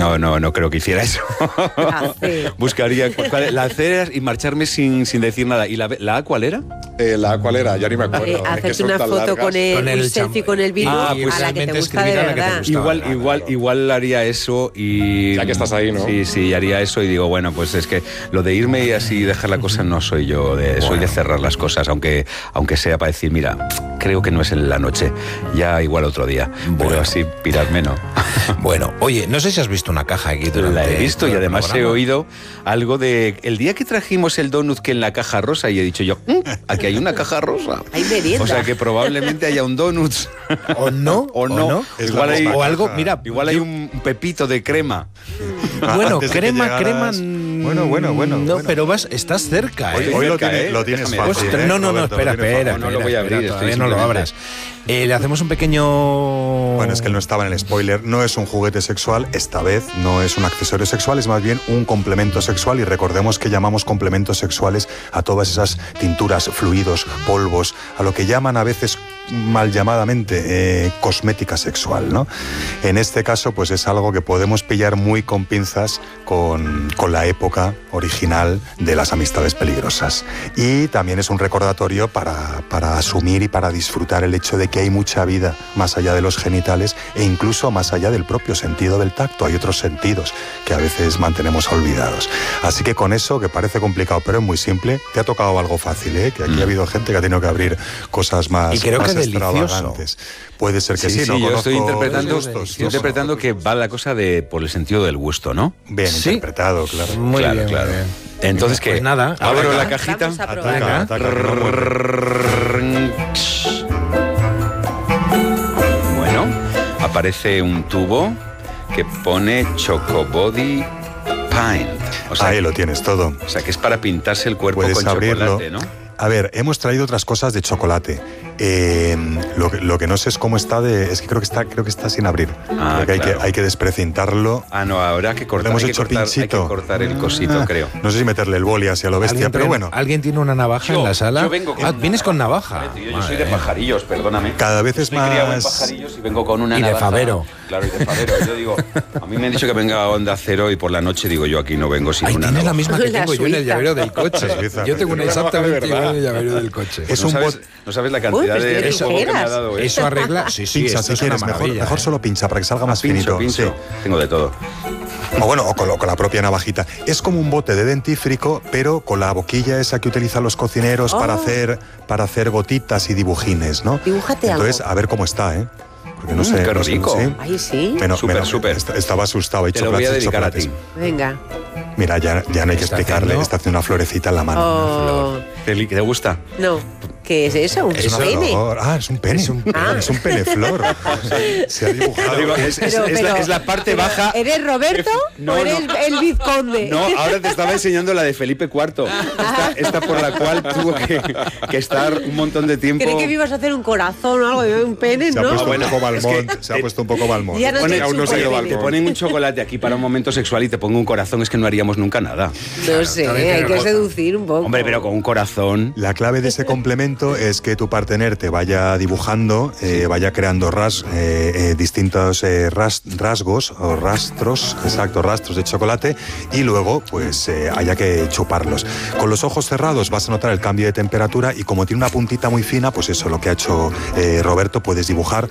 No creo que hiciera eso. Buscaría la C y marcharme sin decir nada. ¿Y la A cuál era? La A cuál era, ya ni me acuerdo. Hacerte una foto con un selfie con el virus pues a la que te gusta de verdad. Igual haría eso y... Ya que estás ahí, ¿no? Sí, haría eso y digo, bueno, pues es que lo de irme y así dejar la cosa no soy yo, soy de cerrar las cosas, aunque sea para decir, mira, creo que no es en la noche, ya igual otro día, pero así pirarme no. Bueno, oye, no sé si has visto una caja aquí durante... La he visto y además he oído algo de... El día que trajimos el donut que en la caja rosa y he dicho yo, aquí hay una caja rosa. Hay merienda. O sea que probablemente haya un donut. O no. Igual algo, mira... Igual hay un pepito de crema. Bueno, crema... Bueno. No, pero estás cerca, ¿eh? Hoy lo tienes fácil. No, espera. No lo voy a abrir. Todavía no lo abras. Le hacemos un pequeño... Bueno, es que él no estaba en el spoiler. No es un juguete sexual, esta vez no es un accesorio sexual, es más bien un complemento sexual. Y recordemos que llamamos complementos sexuales a todas esas tinturas, fluidos, polvos, a lo que llaman a veces mal llamadamente cosmética sexual, ¿no? En este caso, pues es algo que podemos pillar muy con pinzas con la época original de las amistades peligrosas. Y también es un recordatorio para asumir y para disfrutar el hecho de que hay mucha vida más allá de los genitales e incluso más allá del propio sentido del tacto. Hay otros sentidos que a veces mantenemos olvidados. Así que con eso, que parece complicado, pero es muy simple, te ha tocado algo fácil, ¿eh? Que aquí ha habido gente que ha tenido que abrir cosas más, y creo más que extravagantes. Puede ser que sí, sí, no yo conozco... estoy interpretando que va la cosa por el sentido del gusto, ¿no? Bien interpretado, claro. Muy bien. Entonces, ¿qué? Pues nada. Abro la cajita. Vamos a probar. Ataca. Bueno, aparece un tubo que pone Chocobody Paint. O sea, ahí lo tienes todo. O sea, que es para pintarse el cuerpo Puedes con abrirlo. chocolate, ¿no? A ver, hemos traído otras cosas de chocolate. Lo que no sé es cómo está es que creo que está sin abrir. Creo que hay que desprecintarlo. No, ahora que cortar. Hemos hay hecho que cortar, pinchito. Hay que cortar el cosito, creo. No sé si meterle el boli así a lo bestia, pero bueno. ¿Alguien tiene una navaja en la sala? Yo vengo con vienes con navaja. Yo soy de pajarillos, perdóname. Cada vez es Estoy criado en más... pajarillos y vengo con una Y de navaja. favero. Claro, y de favero. Yo digo, a mí me han dicho que venga a Onda Cero y por la noche digo yo aquí no vengo sin Ahí una tienes la navaja. misma que La tengo yo en el suiza. llavero del coche. Yo tengo una exactamente igual en el llavero del coche. Es un No sabes la cantidad pues de qué juego que me ha ligeras. dado. Eso arregla... Sí, pincha esto si es una quieres, maravilla, mejor solo pincha para que salga más finito. Pincho. Sí. Tengo de todo. O con la propia navajita. Es como un bote de dentífrico, pero con la boquilla esa que utilizan los cocineros para hacer gotitas y dibujines, ¿no? Dibújate Entonces, algo. a ver cómo está, ¿eh? Porque no sé. qué rico. ¿Sí? Ay, sí. Súper. Estaba asustado. Hay Te lo voy a chocolates y dedicar a chocolates. ti. Venga. Mira, ya no hay que Está explicarle. haciendo- Está haciendo una florecita en la mano. Oh, ¿Te gusta? no. ¿Qué es eso? ¿Un Es pene? flor. Es un pene. Es un peneflor. Se ha dibujado. Es la parte baja. ¿Eres Roberto No, o eres el vizconde? No, ahora te estaba enseñando la de Felipe IV. Esta por la cual tuvo que estar un montón de tiempo. Creí que me ibas a hacer un corazón o algo, un pene, Se ha ¿no? puesto bueno, un poco es que- Balmont. Se ha puesto un poco Balmont. Ya no Ponen, te Aún no se ha ido chupa el te Balmont. ponen un chocolate aquí para un momento sexual y te pongo un corazón, es que no haríamos nunca nada. No sé, hay que seducir un poco. Hombre, pero con un corazón. La clave de ese complemento es que tu partener te vaya dibujando, vaya creando distintos rasgos o rastros de chocolate y luego pues haya que chuparlos. Con los ojos cerrados vas a notar el cambio de temperatura y como tiene una puntita muy fina, pues eso, lo que ha hecho Roberto, puedes dibujar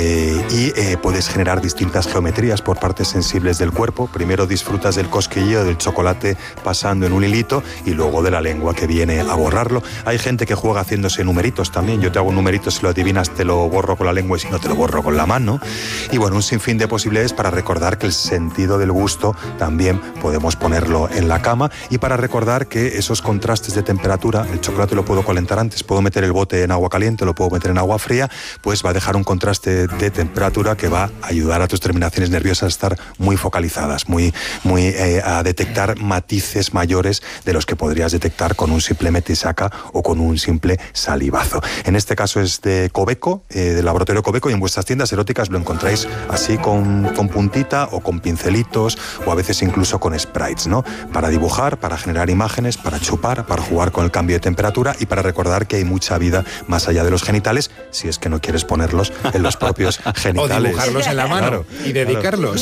y puedes generar distintas geometrías por partes sensibles del cuerpo. Primero disfrutas del cosquilleo del chocolate pasando en un hilito y luego de la lengua que viene a borrarlo. Hay gente que juega haciéndose numeritos también. Yo te hago un numerito, si lo adivinas te lo borro con la lengua y si no te lo borro con la mano. Y bueno, un sinfín de posibilidades para recordar que el sentido del gusto también podemos ponerlo en la cama y para recordar que esos contrastes de temperatura, el chocolate lo puedo calentar antes, puedo meter el bote en agua caliente, lo puedo meter en agua fría, pues va a dejar un contraste de temperatura que va a ayudar a tus terminaciones nerviosas a estar muy focalizadas, a detectar matices mayores de los que podrías detectar con un simple metisaca o con un simple salivazo. En este caso es de Cobeco, del laboratorio Cobeco, y en vuestras tiendas eróticas lo encontráis así con puntita o con pincelitos o a veces incluso con sprites, ¿no? Para dibujar, para generar imágenes, para chupar, para jugar con el cambio de temperatura y para recordar que hay mucha vida más allá de los genitales, si es que no quieres ponerlos en los propios genitales. O dibujarlos en la mano y dedicarlos.